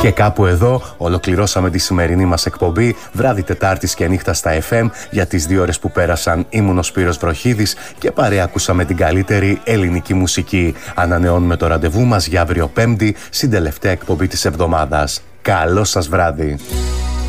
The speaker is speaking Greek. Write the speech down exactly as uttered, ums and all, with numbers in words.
Και κάπου εδώ ολοκληρώσαμε τη σημερινή μας εκπομπή. Βράδυ Τετάρτης και νύχτα στα εφ εμ. Για τις δύο ώρες που πέρασαν ήμουν ο Σπύρος Βροχίδης και παρέα ακούσαμε την καλύτερη ελληνική μουσική. Ανανεώνουμε το ραντεβού μας για αύριο Πέμπτη, στην τελευταία εκπομπή της εβδομάδας. Καλό σας βράδυ.